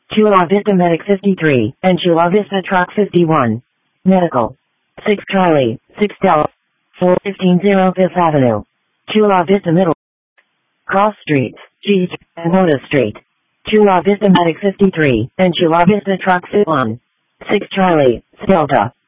Chula Vista Medic 53, and Chula Vista Truck 51. Medical. 6 Charlie, 6 Delta, 4150 Fifth Avenue. Chula Vista Middle. Cross Streets, G and Lotus Street. Chula Vista Medic 53, and Chula Vista Truck 51. 6 Charlie, Delta.